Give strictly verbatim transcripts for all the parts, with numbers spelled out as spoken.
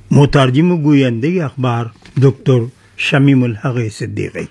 مترجم و گوینده اخبار دکتر شمیم الحق صدیقی.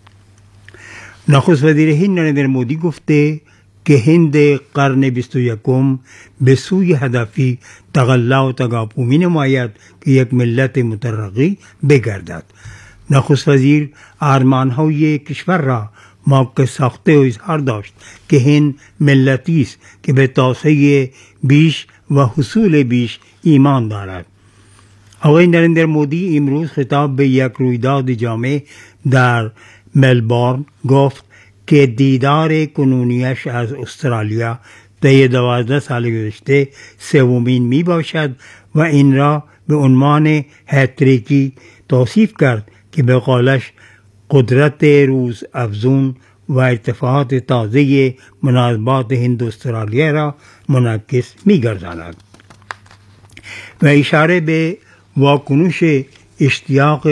نخست وزیر هند نریندر مودی گفته که هند قرن بیست و یکم به سوی هدفی تقلا و تقاپو می نماید که یک ملت مترقی بگردد. نخست وزیر آرمان‌های کشور را موقع ساخته و اظهار داشت که هند ملتی است که به توسعه بیش و حصول بیش ایمان دارد. آقای نریندر مودی امروز خطاب به یک رویداد جامع در ملبورن گفت که دیدار کنونیش از استرالیا طی دوازده سال گذشته سومین می باشد و این را به عنوان هتریکی توصیف کرد که به قولش قدرت روز افزون و ارتفاعات تازه مناسبات هند و استرالیا را منعکس می گرداند و اشاره به واکنش اشتیاق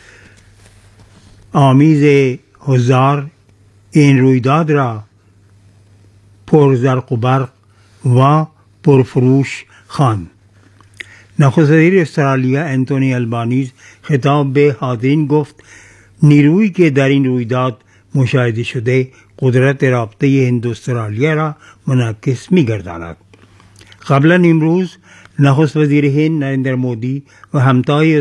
آمیز حضار این رویداد را پرزرق و برق و پرفروش خواند. نخست وزیر استرالیا انتونی البانیز خطاب به حاضرین گفت نیرویی که در این رویداد مشاهده شده قدرت رابطه هند و استرالیا را منعکس می گرداند. قبلا امروز نخست وزیر هند نریندر مودی و همتای